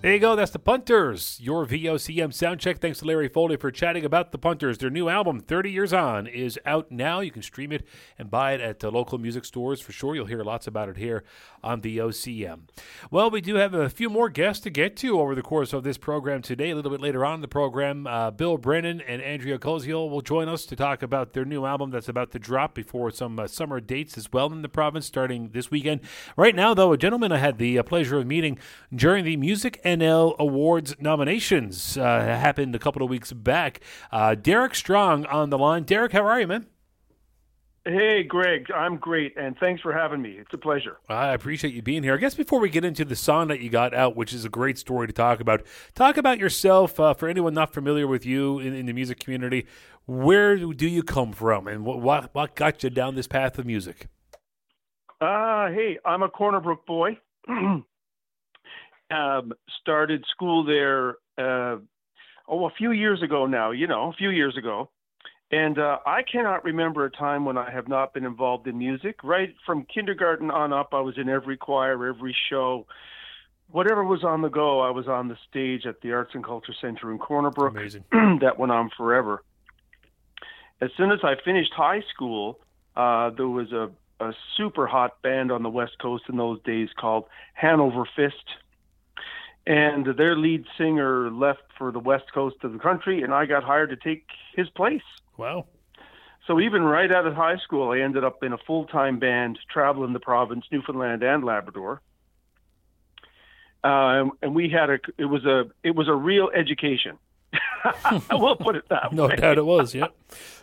There you go. That's the Punters, your VOCM sound check. Thanks to Larry Foley for chatting about the Punters. Their new album, 30 Years On, is out now. You can stream it and buy it at local music stores for sure. You'll hear lots about it here on VOCM. Well, we do have a few more guests to get to over the course of this program today. A little bit later on in the program, Bill Brennan and Andrea Koziel will join us to talk about their new album that's about to drop before some summer dates as well in the province starting this weekend. Right now, though, a gentleman I had the pleasure of meeting during the Music NL Awards nominations happened a couple of weeks back. Derek Strong on the line. Derek, how are you, man? Hey, Greg. I'm great, and thanks for having me. It's a pleasure. I appreciate you being here. I guess before we get into the song that you got out, which is a great story to talk about yourself. For anyone not familiar with you in the music community, where do you come from, and what got you down this path of music? Hey, I'm a Corner Brook boy. Started school there a few years ago now, a few years ago. And I cannot remember a time when I have not been involved in music. Right from kindergarten on up, I was in every choir, every show. Whatever was on the go, I was on the stage at the Arts and Culture Center in Corner Brook. Amazing. That went on forever. As soon as I finished high school, there was a super hot band on the West Coast in those days called Hanover Fist. And their lead singer left for the West Coast of the country, and I got hired to take his place. Wow. So even right out of high school, I ended up in a full-time band traveling the province, Newfoundland and Labrador. And we had it was a real education. We'll put it that way. No doubt it was, yeah.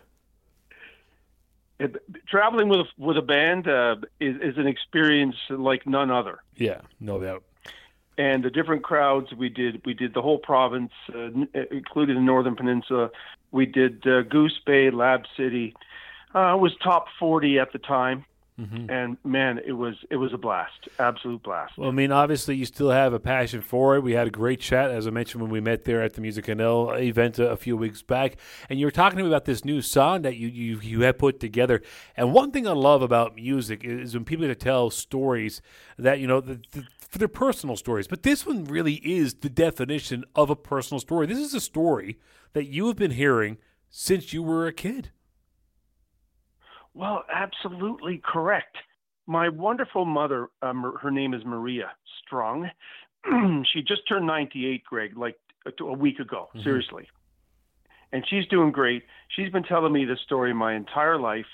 Traveling with a band is an experience like none other. Yeah, no doubt. And the different crowds we did the whole province, including the Northern Peninsula. We did Goose Bay, Lab City. It was top 40 at the time. Mm-hmm. And man, it was a blast, absolute blast. Well, I mean, obviously you still have a passion for it. We had a great chat, as I mentioned, when we met there at the Music NL event a few weeks back. And you were talking to me about this new song that you had put together. And one thing I love about music is when people get to tell stories that, for their personal stories. But this one really is the definition of a personal story. This is a story that you have been hearing since you were a kid. Well, absolutely correct. My wonderful mother, her name is Maria Strong. She just turned 98, Greg, like a week ago, seriously. And she's doing great. She's been telling me this story my entire life.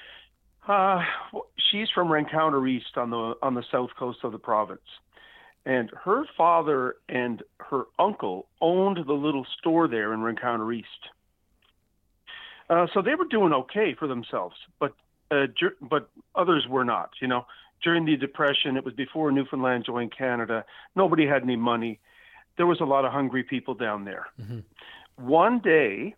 She's from Rencounter East on the south coast of the province. And her father and her uncle owned the little store there in Rencounter East. So they were doing okay for themselves, but others were not. During the Depression, it was before Newfoundland joined Canada. Nobody had any money. There was a lot of hungry people down there. Mm-hmm. One day,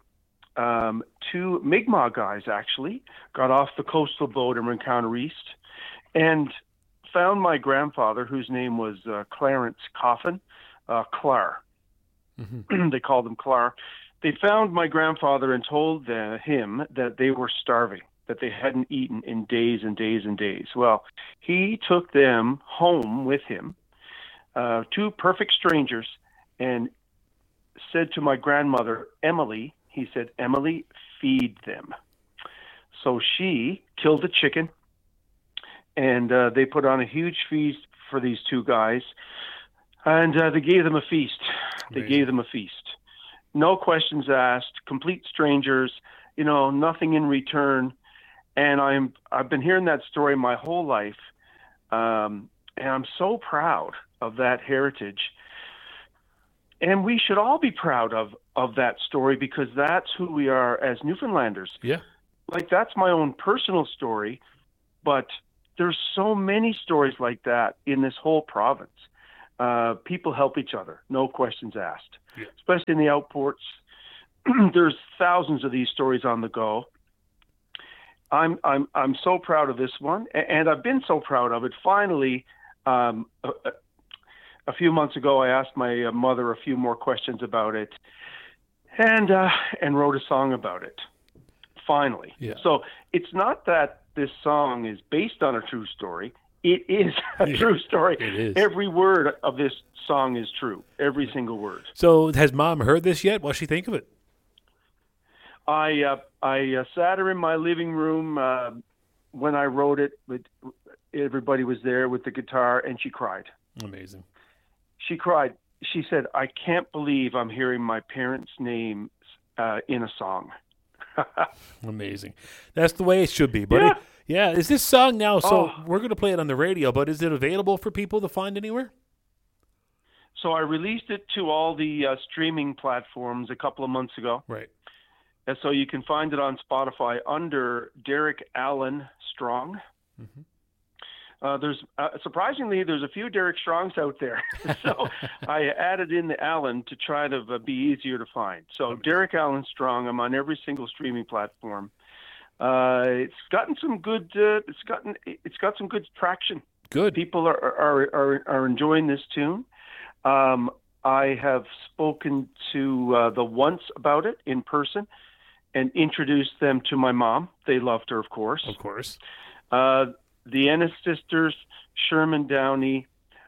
two Mi'kmaq guys actually got off the coastal boat in Rencounter East and found my grandfather, whose name was Clarence Coffin, Clar. Mm-hmm. They called him Clar. They found my grandfather and told him that they were starving, that they hadn't eaten in days and days and days. Well, he took them home with him, two perfect strangers, and said to my grandmother, Emily, he said, Emily, feed them. So she killed a chicken, and they put on a huge feast for these two guys, and they gave them a feast. They gave them a feast. No questions asked, complete strangers, nothing in return. And I've been hearing that story my whole life, and I'm so proud of that heritage. And we should all be proud of that story because that's who we are as Newfoundlanders. Yeah. Like, that's my own personal story, but there's so many stories like that in this whole province. People help each other, no questions asked. Yeah. Especially in the outports. There's thousands of these stories on the go. I'm so proud of this one, and I've been so proud of it. Finally, a few months ago, I asked my mother a few more questions about it, and wrote a song about it. Finally, yeah. So it's not that this song is based on a true story. It is a true story. It is. Every word of this song is true. Every single word. So has Mom heard this yet? What'll she think of it? I sat her in my living room when I wrote it. Everybody was there with the guitar, and she cried. Amazing. She cried. She said, "I can't believe I'm hearing my parents' names in a song." Amazing. That's the way it should be, buddy. Yeah. Is this song now? So we're going to play it on the radio, but is it available for people to find anywhere? So I released it to all the streaming platforms a couple of months ago. Right. And so you can find it on Spotify under Derek Allen Strong. Mm-hmm. Surprisingly, there's a few Derek Strongs out there. So I added in the Allen to try to be easier to find. So Derek Allen Strong, I'm on every single streaming platform. It's gotten some good. It's got some good traction. Good. People are enjoying this tune. I have spoken to the Once about it in person and introduced them to my mom. They loved her, of course. Of course. The Ennis sisters, Sherman Downey,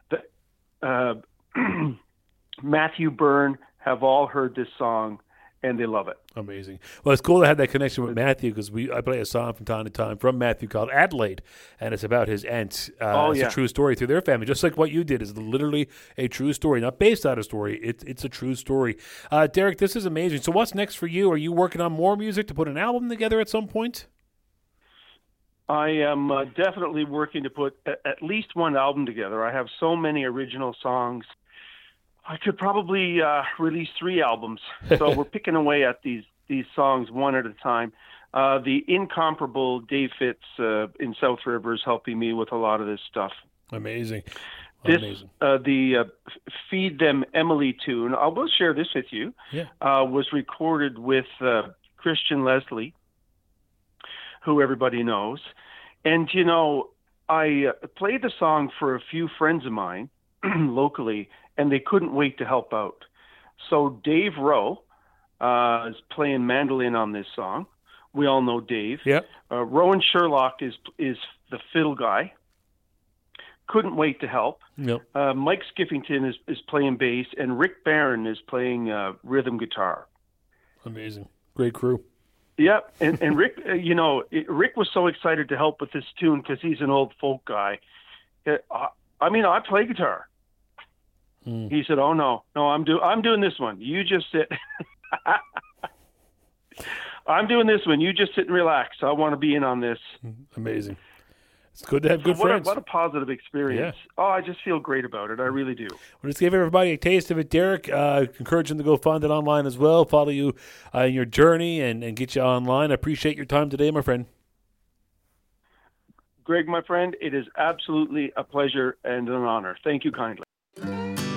Matthew Byrne have all heard this song, and they love it. Amazing. Well, it's cool to have that connection with Matthew because I play a song from time to time from Matthew called Adelaide, and it's about his aunt. It's a true story through their family, just like what you did is literally a true story, not based on a story. It's a true story. Derek, this is amazing. So what's next for you? Are you working on more music to put an album together at some point? I am definitely working to put at least one album together. I have so many original songs. I could probably release 3 albums. So we're picking away at these songs one at a time. The incomparable Dave Fitz in South River is helping me with a lot of this stuff. Amazing. The Feed Them Emily tune, I will share this with you, was recorded with Christian Leslie, who everybody knows. And, you know, I played the song for a few friends of mine locally, and they couldn't wait to help out. So Dave Rowe is playing mandolin on this song. We all know Dave. Yep. Rowan Sherlock is the fiddle guy. Couldn't wait to help. Yep. Mike Skiffington is playing bass, and Rick Barron is playing rhythm guitar. Amazing. Great crew. Yeah, and Rick, Rick was so excited to help with this tune because he's an old folk guy. I play guitar. He said, "Oh no, I'm doing this one. You just sit. I'm doing this one. You just sit and relax. I want to be in on this." Amazing. It's good to have good friends. What a positive experience. Yeah. Oh, I just feel great about it. I really do. Well, let's give everybody a taste of it. Derek, encourage them to go find it online as well. Follow you in your journey and get you online. I appreciate your time today, my friend. Greg, my friend, it is absolutely a pleasure and an honor. Thank you kindly.